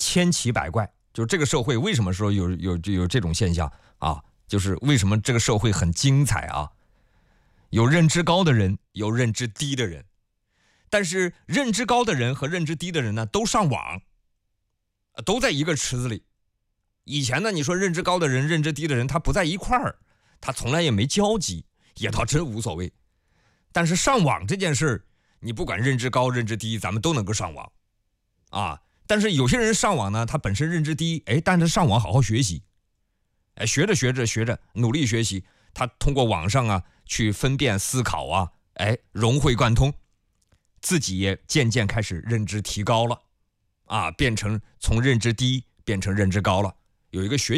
千奇百怪。就这个社会为什么说有这种现象啊？就是为什么这个社会很精彩啊？有认知高的人，有认知低的人，但是认知高的人和认知低的人呢，都上网，都在一个池子里。以前呢，你说认知高的人、认知低的人，他不在一块儿，他从来也没交集，也倒真无所谓。但是上网这件事，你不管认知高、认知低，咱们都能够上网啊。但是有些人上网呢，他本身认知低，但是上网好好学习，学着，努力学习，他通过网上啊去分辨思考啊，融会贯通，自己也渐渐开始认知提高了啊，变成从认知低变成认知高了。有一个学